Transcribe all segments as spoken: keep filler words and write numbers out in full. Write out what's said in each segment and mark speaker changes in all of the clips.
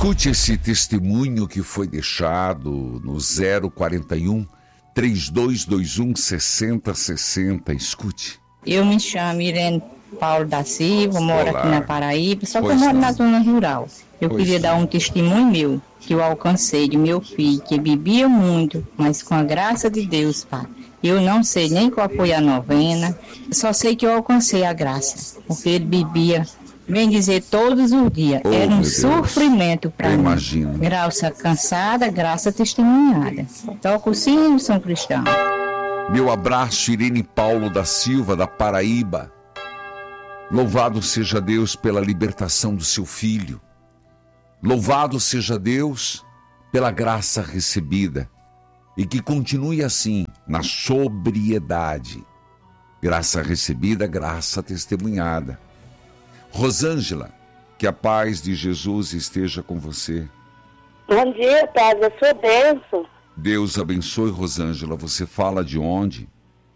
Speaker 1: Escute esse testemunho que foi deixado no zero quarenta e um, três dois dois um, sessenta sessenta. Escute.
Speaker 2: Eu me chamo Irene Paulo da Silva, moro
Speaker 1: Olá.
Speaker 2: aqui na Paraíba, só que
Speaker 1: Pois
Speaker 2: eu moro
Speaker 1: não.
Speaker 2: na zona rural. Eu
Speaker 1: Pois
Speaker 2: queria
Speaker 1: não.
Speaker 2: dar um testemunho meu, que eu alcancei de meu filho, que bebia muito, mas com a graça de Deus, pai. Eu não sei nem qual foi a novena, só sei que eu alcancei a graça, porque ele bebia, bem dizer, todos os dias.
Speaker 1: Oh,
Speaker 2: Era um
Speaker 1: meu Deus.
Speaker 2: sofrimento para
Speaker 1: Eu
Speaker 2: mim.
Speaker 1: imagino.
Speaker 2: Graça cansada, graça testemunhada. Toca o sino, São Cristão.
Speaker 1: Meu abraço, Irene Paulo da Silva, da Paraíba. Louvado seja Deus pela libertação do seu filho. Louvado seja Deus pela graça recebida. E que continue assim, na sobriedade. Graça recebida, graça testemunhada. Rosângela, que a paz de Jesus esteja com você.
Speaker 3: Bom dia, paz, a sua bênção.
Speaker 1: Deus abençoe, Rosângela. Você fala de onde?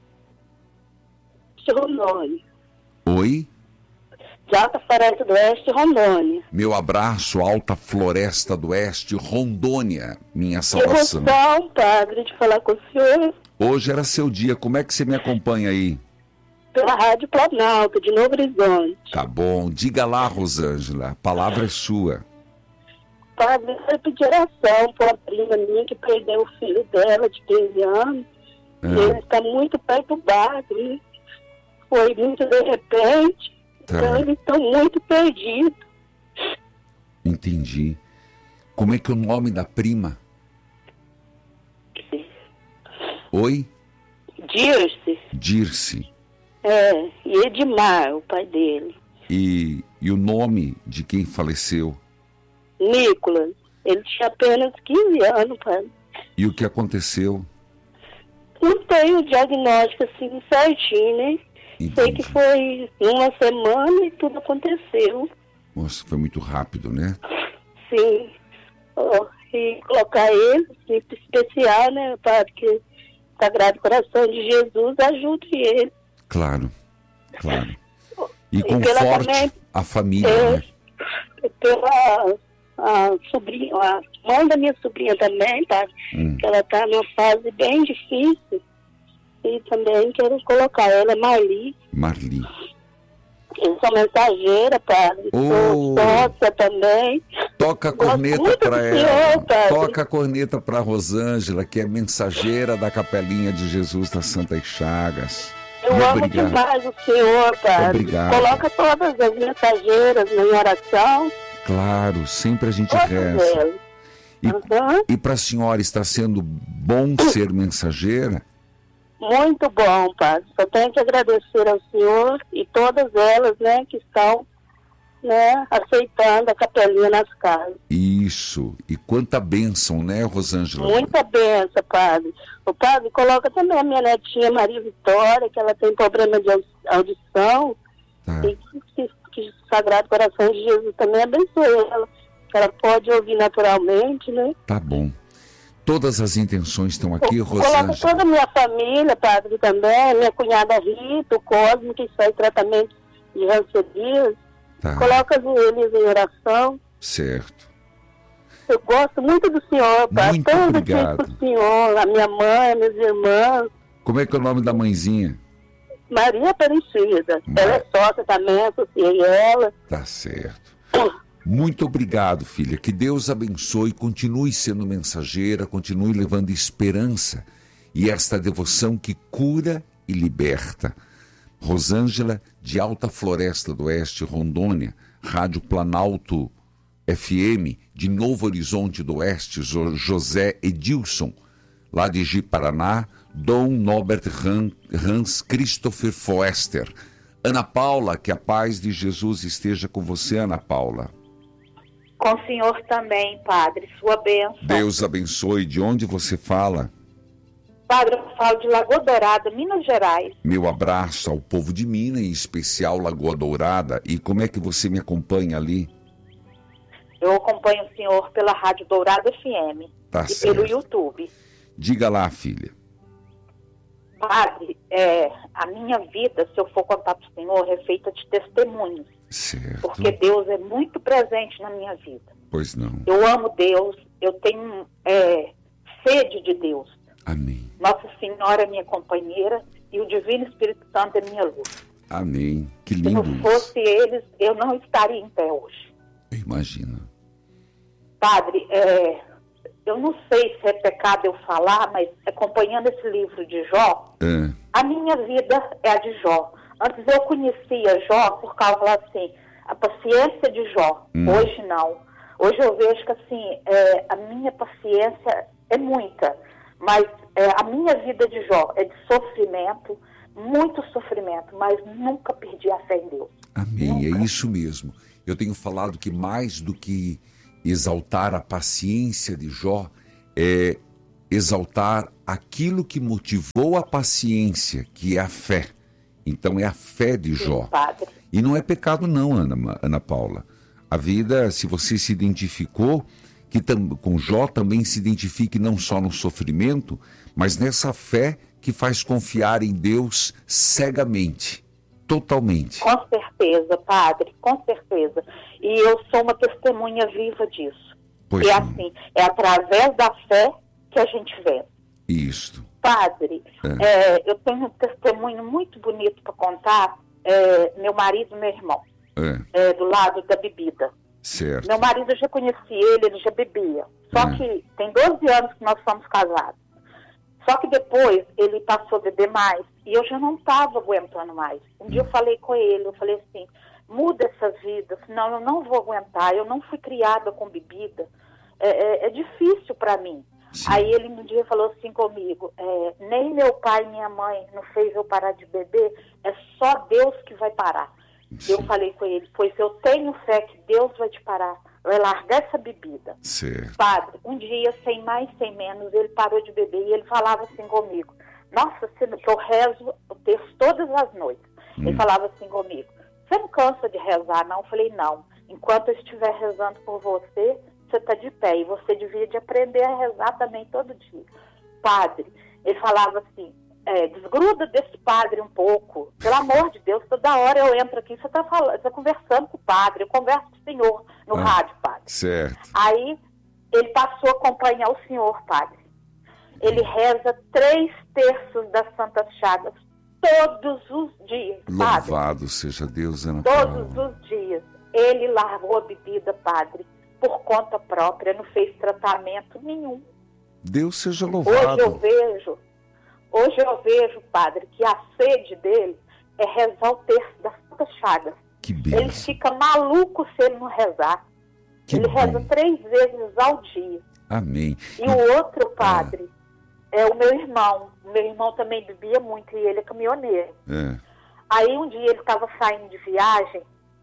Speaker 3: Rondônia.
Speaker 1: Oi?
Speaker 3: De Alta Floresta do Oeste, Rondônia.
Speaker 1: Meu abraço, Alta Floresta do Oeste, Rondônia, minha
Speaker 3: Que
Speaker 1: salvação.
Speaker 3: emoção, padre, de falar com o senhor
Speaker 1: Hoje era seu dia, como é que você me acompanha aí?
Speaker 3: pela Rádio Planalto, de Novo Horizonte.
Speaker 1: Tá bom, diga lá, Rosângela, a palavra é sua.
Speaker 3: Padre, eu pedi oração para uma prima minha que perdeu o filho dela de quinze anos.
Speaker 1: Ah.
Speaker 3: E ele está muito perturbado, né? Foi muito de repente,
Speaker 1: Tá.
Speaker 3: então eles estão muito perdidos.
Speaker 1: Entendi. Como é que é o nome da prima? Oi?
Speaker 3: Dirce,
Speaker 1: Dirce.
Speaker 3: é, e Edmar, o pai dele.
Speaker 1: E, e o nome de quem faleceu?
Speaker 3: Nicolas, ele tinha apenas quinze anos, padre.
Speaker 1: E o que aconteceu?
Speaker 3: Não tem o diagnóstico assim certinho, né? Sei
Speaker 1: Entendi.
Speaker 3: que foi uma semana e tudo aconteceu.
Speaker 1: Nossa, foi muito rápido, né?
Speaker 3: Sim. Ó, e colocar ele, assim, especial, né, padre? Que Sagrado Coração de Jesus ajude ele.
Speaker 1: Claro, claro. E
Speaker 3: E pela
Speaker 1: conforte
Speaker 3: também-
Speaker 1: a família,
Speaker 3: É,
Speaker 1: né?
Speaker 3: pela a sobrinha, a mãe da minha sobrinha também, padre,
Speaker 1: Hum.
Speaker 3: que ela está numa fase bem difícil. E também quero colocar ela, Marli.
Speaker 1: Marli.
Speaker 3: Eu sou mensageira, padre.
Speaker 1: Oh.
Speaker 3: Sou sócia também.
Speaker 1: Toca a
Speaker 3: Gosto
Speaker 1: corneta
Speaker 3: muito
Speaker 1: para
Speaker 3: do
Speaker 1: ela.
Speaker 3: senhor, padre.
Speaker 1: Toca a corneta para Rosângela, que é mensageira da Capelinha de Jesus das Santas Chagas.
Speaker 3: Eu
Speaker 1: Muito
Speaker 3: amo
Speaker 1: obrigado.
Speaker 3: demais o senhor, padre.
Speaker 1: Obrigado.
Speaker 3: Coloca todas as mensageiras em oração.
Speaker 1: Claro, sempre a gente
Speaker 3: Todas
Speaker 1: reza.
Speaker 3: elas.
Speaker 1: E,
Speaker 3: Aham.
Speaker 1: e para a senhora está sendo bom ser mensageira?
Speaker 3: Muito bom, padre. Só tenho que agradecer ao senhor e todas elas, né, que estão, né, aceitando a capelinha nas casas.
Speaker 1: Isso. E quanta bênção, né, Rosângela?
Speaker 3: Muita benção, padre. O padre coloca também a minha netinha Maria Vitória, que ela tem problema de au- audição,
Speaker 1: Tá.
Speaker 3: e que, que o Sagrado Coração de Jesus também abençoe ela. Que ela pode ouvir naturalmente, né?
Speaker 1: Tá bom. Todas as intenções estão aqui,
Speaker 3: Coloca
Speaker 1: Rosângela.
Speaker 3: toda a minha família, padre, também, minha cunhada Rita, o Cosmo, que faz tratamento de rancerias.
Speaker 1: Tá,
Speaker 3: Coloca eles em oração.
Speaker 1: certo.
Speaker 3: Eu gosto muito do senhor, padre.
Speaker 1: Muito
Speaker 3: Tanto
Speaker 1: obrigado.
Speaker 3: tempo do senhor, a minha mãe, minhas irmãs.
Speaker 1: Como é que é o nome da mãezinha?
Speaker 3: Maria Aparecida.
Speaker 1: Mar-
Speaker 3: Ela é sócia também, associei ela.
Speaker 1: Tá certo. Muito obrigado, filha. Que Deus abençoe, continue sendo mensageira, continue levando esperança e esta devoção que cura e liberta. Rosângela, de Alta Floresta do Oeste, Rondônia, Rádio Planalto F M, de Novo Horizonte do Oeste, Jo- José Edilson, lá de Ji-Paraná, Dom Norbert Han- Hans Christopher Foester. Ana Paula, que a paz de Jesus esteja com você, Ana Paula.
Speaker 4: Com o senhor também, padre, sua bênção.
Speaker 1: Deus abençoe. De onde você fala?
Speaker 4: Padre, eu falo de Lagoa Dourada, Minas Gerais.
Speaker 1: Meu abraço ao povo de Minas, em especial Lagoa Dourada. E como é que você me acompanha ali?
Speaker 4: Eu acompanho o senhor pela Rádio Dourada F M
Speaker 1: Tá
Speaker 4: e
Speaker 1: certo.
Speaker 4: pelo YouTube.
Speaker 1: Diga lá, filha.
Speaker 4: Padre, é, a minha vida, se eu for contar para o senhor, é feita de testemunhos.
Speaker 1: Certo.
Speaker 4: Porque Deus é muito presente na minha vida.
Speaker 1: Pois não.
Speaker 4: Eu amo Deus, eu tenho é, sede de Deus.
Speaker 1: Amém.
Speaker 4: Nossa Senhora é minha companheira e o Divino Espírito Santo é minha luz.
Speaker 1: Amém. Que
Speaker 4: Se
Speaker 1: lindo
Speaker 4: não fosse
Speaker 1: isso.
Speaker 4: eles, eu não estaria em pé hoje.
Speaker 1: Imagina.
Speaker 4: Padre, é, eu não sei se é pecado eu falar, mas acompanhando esse livro de Jó,
Speaker 1: É.
Speaker 4: a minha vida é a de Jó. Antes eu conhecia Jó por causa, assim, a paciência de Jó.
Speaker 1: Hum.
Speaker 4: Hoje não. Hoje eu vejo que, assim, é, a minha paciência é muita, mas é, a minha vida de Jó é de sofrimento, muito sofrimento, mas nunca perdi a fé em Deus.
Speaker 1: Amém.
Speaker 4: Nunca.
Speaker 1: É isso mesmo. Eu tenho falado que mais do que exaltar a paciência de Jó, é exaltar aquilo que motivou a paciência, que é a fé. Então é a fé de Jó.
Speaker 4: Sim, padre.
Speaker 1: E não é pecado não, Ana, Ana Paula. A vida, se você se identificou, que tam, com Jó também se identifique não só no sofrimento, mas nessa fé que faz confiar em Deus cegamente, totalmente.
Speaker 4: Com certeza, padre, com certeza. E eu sou uma testemunha viva disso.
Speaker 1: Pois
Speaker 4: é
Speaker 1: não.
Speaker 4: assim, é através da fé que a gente vê.
Speaker 1: Isto.
Speaker 4: Padre,
Speaker 1: É.
Speaker 4: é, eu tenho um testemunho muito bonito para contar. É, meu marido e meu irmão,
Speaker 1: É,
Speaker 4: é, do lado da bebida.
Speaker 1: certo.
Speaker 4: Meu marido, eu já conheci ele, ele já bebia. Só
Speaker 1: É.
Speaker 4: que tem doze anos que nós somos casados. Só que depois ele passou a beber mais e eu já não estava aguentando mais. Um dia eu falei com ele, eu falei assim, muda essa vida, senão eu não vou aguentar, eu não fui criada com bebida, é, é, é difícil para mim.
Speaker 1: Sim.
Speaker 4: Aí ele um dia falou assim comigo, é, nem meu pai e minha mãe não fez eu parar de beber, é só Deus que vai parar.
Speaker 1: Sim.
Speaker 4: Eu falei com ele, pois eu tenho fé que Deus vai te parar, vai largar essa bebida.
Speaker 1: Certo.
Speaker 4: Padre, um dia, sem mais, sem menos, ele parou de beber e ele falava assim comigo, nossa, que eu rezo o texto todas as noites.
Speaker 1: Hum.
Speaker 4: Ele falava assim comigo, você não cansa de rezar, não? Eu falei, não. Enquanto eu estiver rezando por você, você está de pé e você devia de aprender a rezar também todo dia. Padre, ele falava assim, é, desgruda desse padre um pouco, pelo amor de Deus, toda hora eu entro aqui, você está tá conversando com o padre, eu converso com o senhor no
Speaker 1: Ah,
Speaker 4: rádio, padre.
Speaker 1: Certo.
Speaker 4: Aí ele passou a acompanhar o senhor, padre. Ele reza três terços das Santas Chagas todos os dias, padre.
Speaker 1: Louvado seja Deus, Ana Paula.
Speaker 4: Todos os dias. Ele largou a bebida, padre, por conta própria, não fez tratamento nenhum.
Speaker 1: Deus seja
Speaker 4: Hoje
Speaker 1: louvado.
Speaker 4: eu vejo, hoje eu vejo, padre, que a sede dele é rezar o terço das Santas Chagas.
Speaker 1: Que
Speaker 4: Ele
Speaker 1: bênção.
Speaker 4: fica maluco se ele não rezar.
Speaker 1: Que
Speaker 4: ele reza
Speaker 1: bom.
Speaker 4: três vezes ao dia.
Speaker 1: Amém.
Speaker 4: E o outro padre é o meu irmão. O meu irmão também bebia muito e ele é caminhoneiro.
Speaker 1: É.
Speaker 4: Aí um dia ele estava saindo de viagem,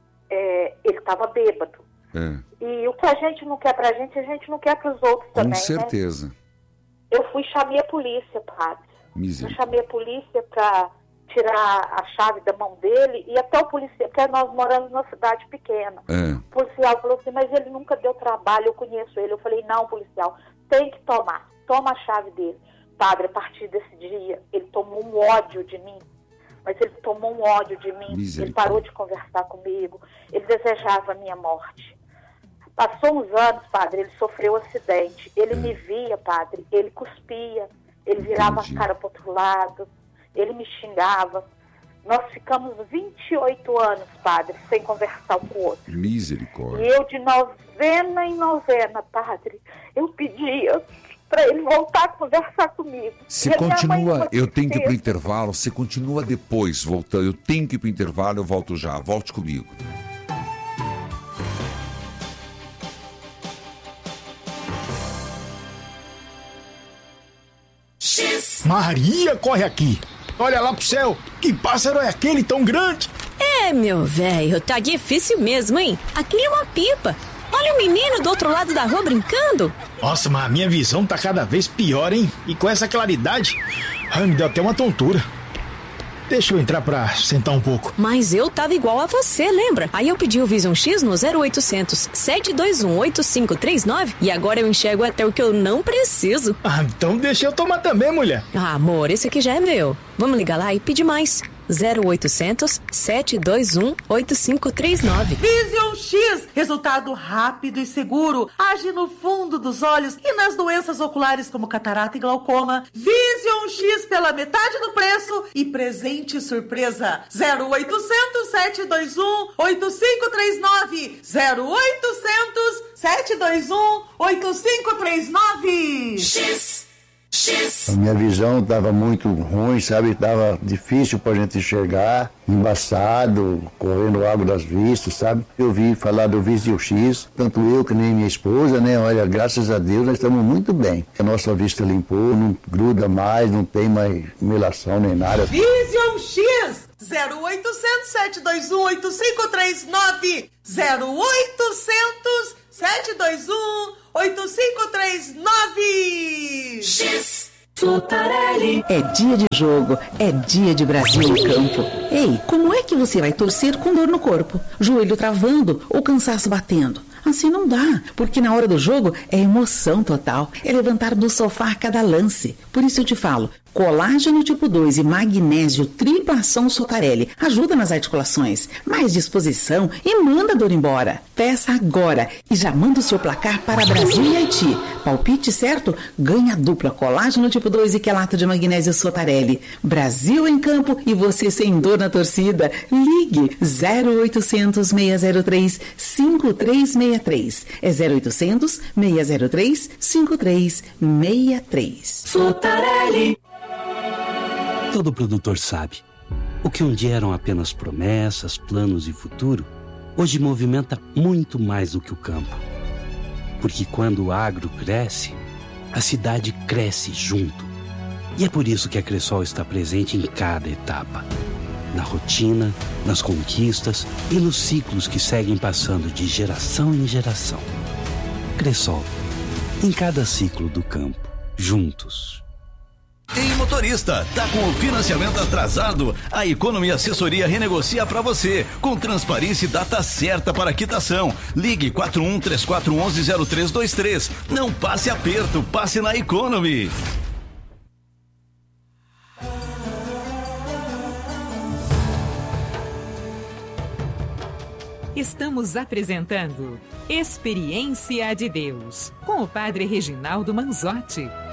Speaker 4: é, ele estava bêbado.
Speaker 1: É.
Speaker 4: E o que a gente não quer pra gente, a gente não quer pros outros
Speaker 1: Com
Speaker 4: também,
Speaker 1: certeza.
Speaker 4: né? Eu fui e chamei a polícia, padre. Eu
Speaker 1: Misericórdia.
Speaker 4: chamei a polícia para tirar a chave da mão dele e até o policial, porque nós moramos numa cidade pequena.
Speaker 1: É.
Speaker 4: O policial falou assim, mas ele nunca deu trabalho, eu conheço ele. Eu falei, não, policial, tem que tomar, toma a chave dele. Padre, a partir desse dia, ele tomou um ódio de mim, mas ele tomou um ódio de mim, ele parou de conversar comigo, ele desejava a minha morte. Passou uns anos, padre, ele sofreu um acidente, ele é. me via, padre, ele cuspia, ele virava Entendi. a cara para o outro lado, ele me xingava. Nós ficamos vinte e oito anos, padre, sem conversar um com o outro.
Speaker 1: Misericórdia.
Speaker 4: E eu, de novena em novena, padre, eu pedia para ele voltar a conversar comigo.
Speaker 1: Você continua, eu tenho que ir para o intervalo, você continua depois, voltando. Eu tenho que ir para o intervalo, eu volto já. Volte comigo.
Speaker 5: Maria, corre aqui! Olha lá pro céu! Que pássaro é aquele tão grande?
Speaker 6: É, meu velho, tá difícil mesmo, hein? Aquilo é uma pipa. Olha o menino do outro lado da rua brincando.
Speaker 5: Nossa, mas a minha visão tá cada vez pior, hein? E com essa claridade, ai, me deu até uma tontura. Deixa eu entrar pra sentar um pouco.
Speaker 6: Mas eu tava igual a você, lembra? Aí eu pedi o Vision X no zero oitocentos, sete dois um, oito cinco três nove e agora eu enxergo até o que eu não preciso.
Speaker 5: Ah, então deixa eu tomar também, mulher.
Speaker 6: Ah, amor, esse aqui já é meu. Vamos ligar lá e pedir mais. zero oitocentos, sete dois um, oito cinco três nove.
Speaker 7: Vision X, resultado rápido e seguro, age no fundo dos olhos e nas doenças oculares como catarata e glaucoma. Vision X pela metade do preço e presente surpresa. zero oitocentos, sete dois um, oito cinco três nove. zero oitocentos, sete dois um, oito cinco três nove. X.
Speaker 8: A minha visão estava muito ruim, sabe? Estava difícil para a gente enxergar, embaçado, correndo água das vistas, sabe? Eu vi falar do Vision X, tanto eu que nem minha esposa, né? Olha, graças a Deus nós estamos muito bem. A nossa vista limpou, não gruda mais, não tem mais melação nem nada.
Speaker 7: Vision X! zero oitocentos, sete dois um, oito cinco três nove. zero oitocentos, sete dois um, oito cinco três nove. X.
Speaker 9: Sotarelli. É dia de jogo, é dia de Brasil em campo. Ei, como é que você vai torcer com dor no corpo, joelho travando ou cansaço batendo? Assim não dá, porque na hora do jogo é emoção total, é levantar do sofá a cada lance. Por isso eu te falo, colágeno tipo dois e magnésio tripla ação Sotarelli ajuda nas articulações, mais disposição e manda a dor embora. Peça agora e já manda o seu placar para Brasil e Haiti. Palpite certo? Ganha dupla colágeno tipo dois e quelato de magnésio Sotarelli. Brasil em campo e você sem dor na torcida. Ligue zero oitocentos, seis zero três, cinco três seis três. É zero oitocentos, seis zero três, cinco três seis três.
Speaker 10: Sotarelli. Todo produtor sabe, o que um dia eram apenas promessas, planos e futuro, hoje movimenta muito mais do que o campo. Porque quando o agro cresce, a cidade cresce junto. E é por isso que a Cressol está presente em cada etapa. Na rotina, nas conquistas e nos ciclos que seguem passando de geração em geração. Cressol, em cada ciclo do campo, juntos.
Speaker 11: Ei, motorista, tá com o financiamento atrasado? A Economy Assessoria renegocia para você, com transparência e data certa para quitação. Ligue quatro um três quatro um um zero três dois três. Não passe aperto, passe na Economy.
Speaker 12: Estamos apresentando Experiência de Deus, com o Padre Reginaldo Manzotti.